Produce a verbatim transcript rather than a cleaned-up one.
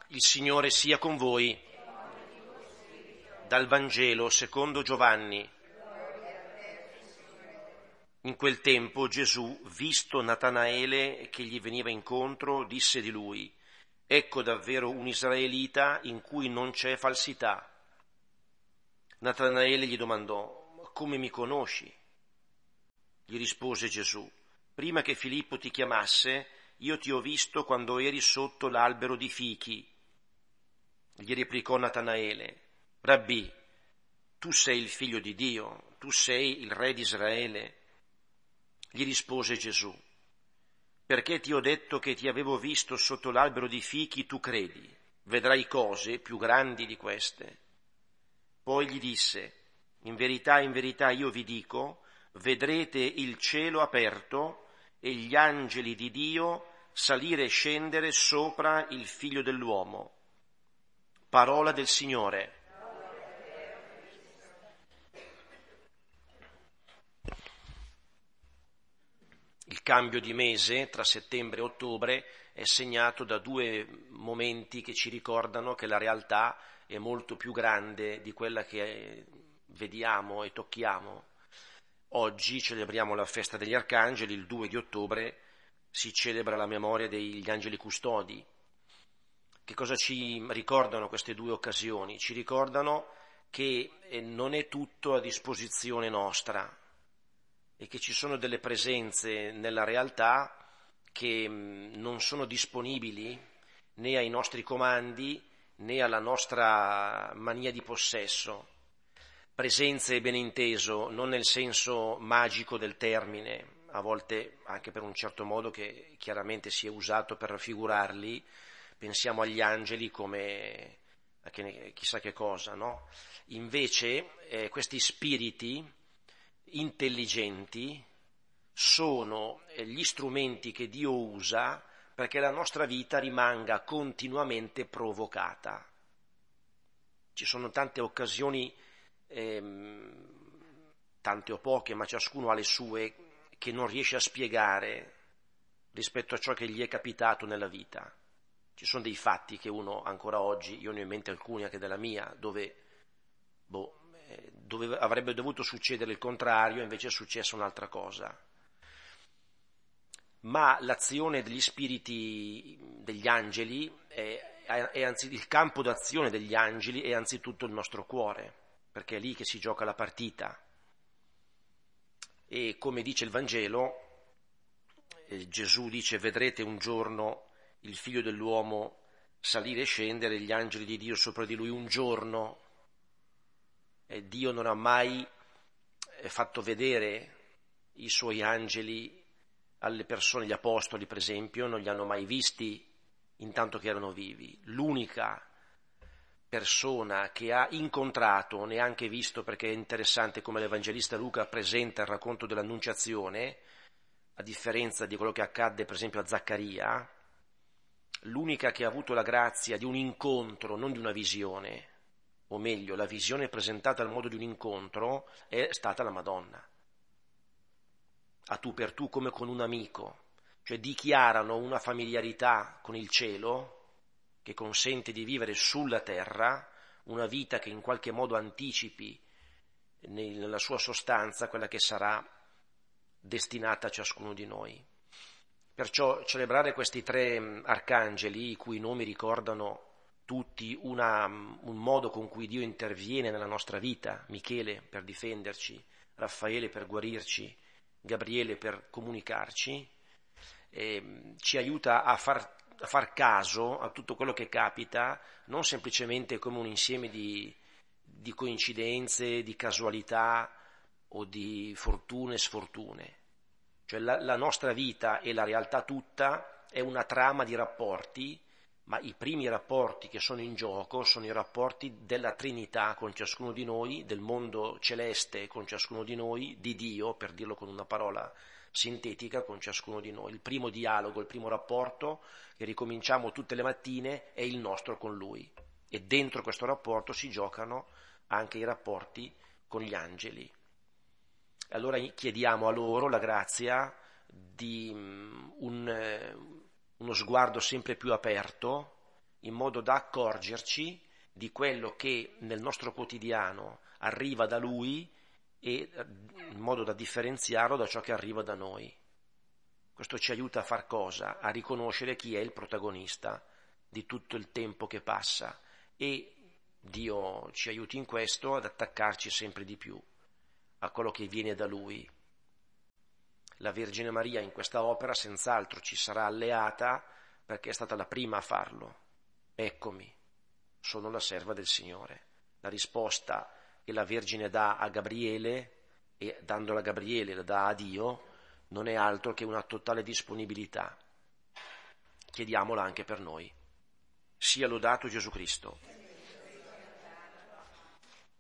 Il Signore sia con voi. Dal Vangelo secondo Giovanni. In quel tempo Gesù, visto Natanaele che gli veniva incontro, disse di lui: ecco davvero un israelita in cui non c'è falsità. Natanaele gli domandò: come mi conosci? Gli rispose Gesù: prima che Filippo ti chiamasse, io ti ho visto quando eri sotto l'albero di fichi. Gli replicò Natanaele: Rabbì, tu sei il figlio di Dio, tu sei il re di Israele. Gli rispose Gesù: perché ti ho detto che ti avevo visto sotto l'albero di fichi, tu credi, vedrai cose più grandi di queste. Poi gli disse: in verità, in verità io vi dico, vedrete il cielo aperto e gli angeli di Dio salire e scendere sopra il figlio dell'uomo. Parola del Signore. Il cambio di mese tra settembre e ottobre è segnato da due momenti che ci ricordano che la realtà è molto più grande di quella che vediamo e tocchiamo. Oggi celebriamo la festa degli arcangeli, il due di ottobre si celebra la memoria degli angeli custodi. Che cosa ci ricordano queste due occasioni? Ci ricordano che non è tutto a disposizione nostra e che ci sono delle presenze nella realtà che non sono disponibili né ai nostri comandi né alla nostra mania di possesso. Presenze, ben inteso, non nel senso magico del termine, a volte anche per un certo modo che chiaramente si è usato per raffigurarli. Pensiamo agli angeli come a che, chissà che cosa, no? Invece eh, questi spiriti intelligenti sono gli strumenti che Dio usa perché la nostra vita rimanga continuamente provocata. Ci sono tante occasioni, ehm, tante o poche, ma ciascuno ha le sue, che non riesce a spiegare rispetto a ciò che gli è capitato nella vita. Ci sono dei fatti che uno ancora oggi, io ne ho in mente alcuni anche della mia, dove, boh, dove avrebbe dovuto succedere il contrario, invece è successa un'altra cosa. Ma l'azione degli spiriti, degli angeli, è, è anzi, il campo d'azione degli angeli è anzitutto il nostro cuore, perché è lì che si gioca la partita. E come dice il Vangelo, eh, Gesù dice: vedrete un giorno il figlio dell'uomo salire e scendere, gli angeli di Dio sopra di lui. Un giorno. E Dio non ha mai fatto vedere i suoi angeli alle persone, gli apostoli per esempio, non li hanno mai visti intanto che erano vivi. L'unica persona che ha incontrato, neanche visto, perché è interessante come l'Evangelista Luca presenta il racconto dell'Annunciazione, a differenza di quello che accadde per esempio a Zaccaria, l'unica che ha avuto la grazia di un incontro, non di una visione, o meglio, la visione presentata al modo di un incontro, è stata la Madonna. A tu per tu, come con un amico, cioè dichiarano una familiarità con il cielo che consente di vivere sulla terra una vita che in qualche modo anticipi nella sua sostanza quella che sarà destinata a ciascuno di noi. Perciò celebrare questi tre arcangeli, i cui nomi ricordano tutti una, un modo con cui Dio interviene nella nostra vita: Michele per difenderci, Raffaele per guarirci, Gabriele per comunicarci, eh, ci aiuta a far, a far caso a tutto quello che capita, non semplicemente come un insieme di, di coincidenze, di casualità o di fortune e sfortune. Cioè la, la nostra vita e la realtà tutta è una trama di rapporti, ma i primi rapporti che sono in gioco sono i rapporti della Trinità con ciascuno di noi, del mondo celeste con ciascuno di noi, di Dio, per dirlo con una parola sintetica, con ciascuno di noi. Il primo dialogo, il primo rapporto che ricominciamo tutte le mattine è il nostro con Lui, e dentro questo rapporto si giocano anche i rapporti con gli angeli. Allora chiediamo a loro la grazia di un, uno sguardo sempre più aperto in modo da accorgerci di quello che nel nostro quotidiano arriva da Lui e in modo da differenziarlo da ciò che arriva da noi. Questo ci aiuta a far cosa? A riconoscere chi è il protagonista di tutto il tempo che passa, e Dio ci aiuti in questo ad attaccarci sempre di più a quello che viene da Lui. La Vergine Maria in questa opera senz'altro ci sarà alleata, perché è stata la prima a farlo. Eccomi, sono la serva del Signore. La risposta che la Vergine dà a Gabriele, e dandola a Gabriele la dà a Dio, non è altro che una totale disponibilità. Chiediamola anche per noi. Sia lodato Gesù Cristo.